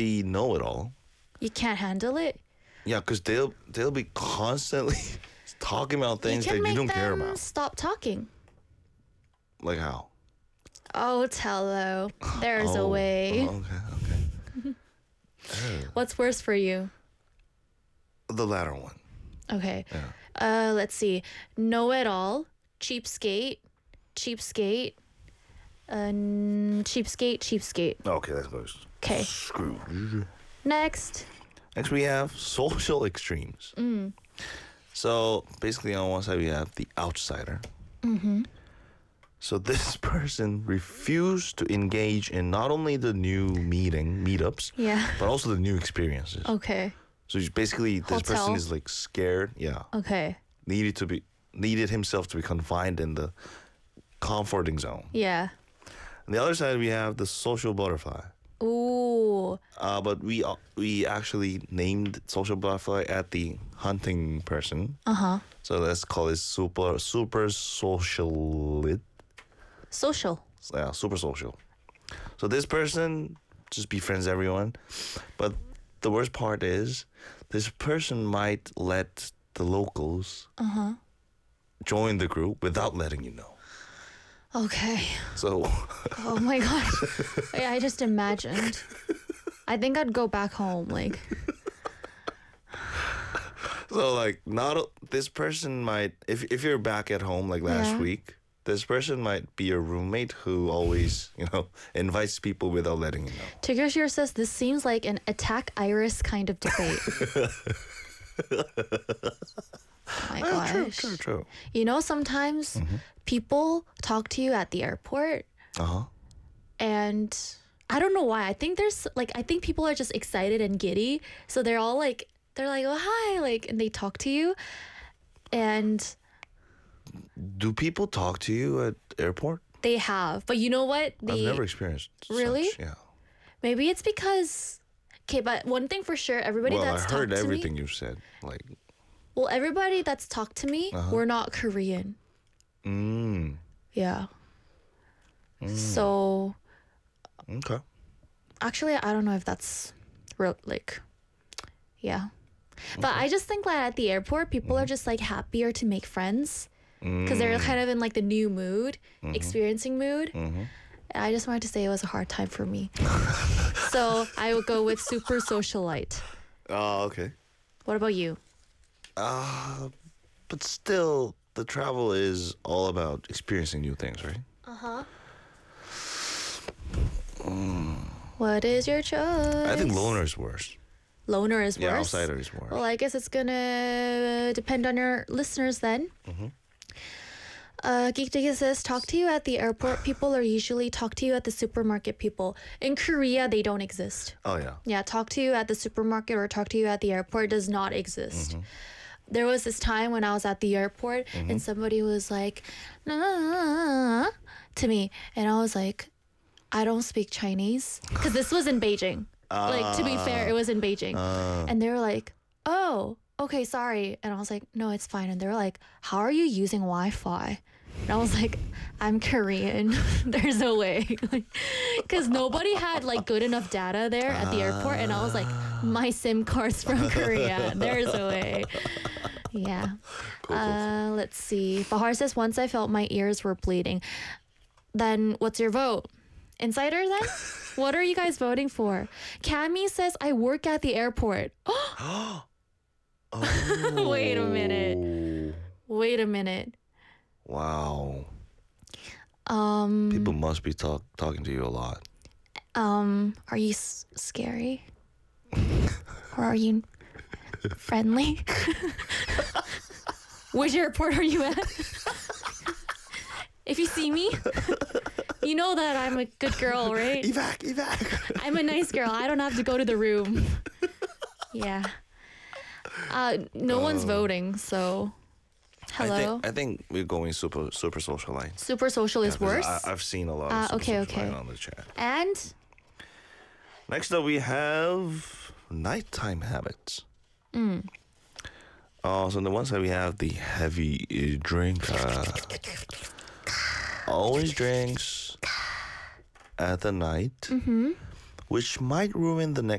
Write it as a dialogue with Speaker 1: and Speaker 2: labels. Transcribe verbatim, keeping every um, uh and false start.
Speaker 1: the know-it-all.
Speaker 2: You can't handle it?
Speaker 1: Yeah, because they'll they'll be constantly talking about things
Speaker 2: you can
Speaker 1: that
Speaker 2: make
Speaker 1: you don't
Speaker 2: them
Speaker 1: care about.
Speaker 2: Stop talking.
Speaker 1: Like how?
Speaker 2: Oh, Tello. There's
Speaker 1: oh,
Speaker 2: a way.
Speaker 1: Oh, okay, okay.
Speaker 2: What's worse for you?
Speaker 1: The latter one.
Speaker 2: Okay.
Speaker 1: Yeah.
Speaker 2: Uh, let's see. Know it all. Cheapskate. Cheapskate. Uh, n- cheapskate. Cheapskate.
Speaker 1: Okay, that goes.
Speaker 2: Okay.
Speaker 1: Screwed.
Speaker 2: Next.
Speaker 1: Next, we have social extremes.
Speaker 2: Mm.
Speaker 1: So basically, on one side, we have the outsider.
Speaker 2: Mm-hmm.
Speaker 1: So this person refused to engage in not only the new meeting, meetups,
Speaker 2: Yeah.
Speaker 1: but also the new experiences.
Speaker 2: Okay.
Speaker 1: So he's basically, this
Speaker 2: Hotel.
Speaker 1: person is like scared. Yeah.
Speaker 2: Okay.
Speaker 1: Needed to be, needed himself to be confined in the comforting zone.
Speaker 2: Yeah.
Speaker 1: On the other side, we have the social butterfly.
Speaker 2: Ooh.
Speaker 1: Uh, but we uh, we actually named social butterfly at the hunting person.
Speaker 2: Uh-huh.
Speaker 1: So let's call it super super social.
Speaker 2: Social.
Speaker 1: Yeah, super social. So this person just befriends everyone, but the worst part is this person might let the locals
Speaker 2: Uh-huh.
Speaker 1: join the group without letting you know.
Speaker 2: Okay.
Speaker 1: So
Speaker 2: Oh my gosh. Yeah, I just imagined. I think I'd go back home, like.
Speaker 1: so like not a- this person might if if you're back at home like last
Speaker 2: Yeah.
Speaker 1: week, this person might be your roommate who always, you know, invites people without letting you know.
Speaker 2: Tiggershire says this seems like an attack Iris kind of debate. Oh my
Speaker 1: Ah,
Speaker 2: gosh.
Speaker 1: true, true, true.
Speaker 2: You know, sometimes people talk to you at the airport
Speaker 1: Uh-huh.
Speaker 2: and I don't know why. I think there's like I think people are just excited and giddy. So they're all like they're like, "Oh, hi," like and they talk to you. And
Speaker 1: Do people talk to you at airport?
Speaker 2: they have. But you know what?
Speaker 1: I've
Speaker 2: They
Speaker 1: never experienced
Speaker 2: Really?
Speaker 1: such, yeah.
Speaker 2: maybe it's because okay, but one thing for sure, everybody
Speaker 1: Well, I
Speaker 2: that's
Speaker 1: heard
Speaker 2: talked to
Speaker 1: everything
Speaker 2: me.
Speaker 1: you said. Like,
Speaker 2: Well, everybody that's talked to me,
Speaker 1: Uh-huh.
Speaker 2: we're not Korean.
Speaker 1: mm,
Speaker 2: Yeah. So
Speaker 1: okay.
Speaker 2: actually, I don't know if that's real. Like, yeah. But I just think that at the airport, people are just like happier to make friends because they're kind of in like the new mood, experiencing mood.
Speaker 1: Mm-hmm.
Speaker 2: And I just wanted to say it was a hard time for me. So I would go with super socialite.
Speaker 1: Oh, okay.
Speaker 2: What about you?
Speaker 1: Uh, but still, the travel is all about experiencing new things, right?
Speaker 2: Uh huh. What is your choice?
Speaker 1: I think loner is worse.
Speaker 2: Loner is worse.
Speaker 1: Yeah, outsider is worse.
Speaker 2: Well, I guess it's gonna depend on your listeners then.
Speaker 1: Mm-hmm.
Speaker 2: Uh, Geek Diggy says, talk to you at the airport people or usually talk to you at the supermarket people. In Korea, they don't exist.
Speaker 1: Oh, yeah.
Speaker 2: Yeah, talk to you at the supermarket or talk to you at the airport does not exist.
Speaker 1: Mm-hmm.
Speaker 2: There was this time when I was at the airport and somebody was like, "Nah, nah, nah, nah," to me. And I was like, I don't speak Chinese. Because this was in Beijing. Like, to be fair, it was in Beijing.
Speaker 1: Uh,
Speaker 2: And they were like, oh, okay, sorry. And I was like, no, it's fine. And they were like, how are you using Wi-Fi? And I was like, I'm Korean. There's no way. Because nobody had like good enough data there at the airport. And I was like, my SIM card's from Korea. There's a way. Yeah. Uh, let's see. Bahar says, once I felt my ears were bleeding. Then what's your vote? Insider then? What are you guys voting for? Cammy says, I work at the airport.
Speaker 1: oh.
Speaker 2: Wait a minute. Wait a minute.
Speaker 1: Wow.
Speaker 2: Um,
Speaker 1: People must be talk, talking to you a lot.
Speaker 2: um, are you s- scary? Or are you friendly? Which airport are you at? If you see me, you know that I'm a good girl, right?
Speaker 1: Evac, evac.
Speaker 2: I'm a nice girl. I don't have to go to the room. Yeah. Uh, no one's voting, so hello.
Speaker 1: I think, I think we're going super super socialite.
Speaker 2: Super social is
Speaker 1: Yeah, 'cause
Speaker 2: worse.
Speaker 1: I, I've seen a lot
Speaker 2: Ah,
Speaker 1: of super
Speaker 2: okay,
Speaker 1: socialite
Speaker 2: okay.
Speaker 1: on the chat.
Speaker 2: And
Speaker 1: Next up, we have nighttime habits.
Speaker 2: mm,
Speaker 1: Uh, so on the one side, we have the heavy uh, drinker. Always drinks at the night,
Speaker 2: mm-hmm.
Speaker 1: which might ruin the next